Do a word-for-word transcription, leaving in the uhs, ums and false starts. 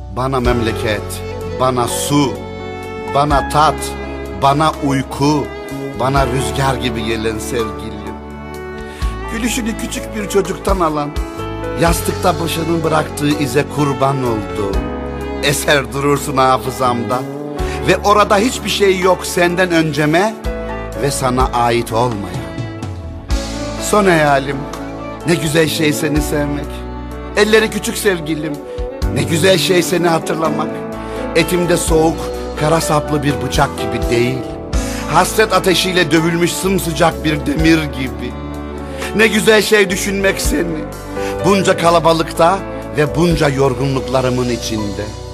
Bana memleket, bana su, bana tat, bana uyku, bana rüzgar gibi gelen sevgilim. Gülüşünü küçük bir çocuktan alan, yastıkta başının bıraktığı ize kurban oldum. Eser durursun hafızamda ve orada hiçbir şey yok senden önceme ve sana ait olmayan. Son hayalim, ne güzel şey seni sevmek. Elleri küçük sevgilim, ne güzel şey seni hatırlamak. Etimde soğuk, kara saplı bir bıçak gibi değil, hasret ateşiyle dövülmüş sımsıcak bir demir gibi. Ne güzel şey düşünmek seni, bunca kalabalıkta ve bunca yorgunluklarımın içinde.